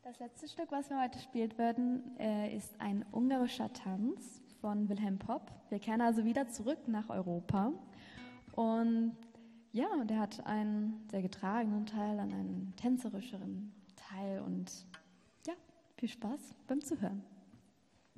Das letzte Stück, was wir heute spielen werden, ist ein ungarischer Tanz von Wilhelm Popp. Wir kehren also wieder zurück nach Europa. Und ja, der hat einen sehr getragenen Teil, einen tänzerischeren Teil. Und ja, viel Spaß beim Zuhören.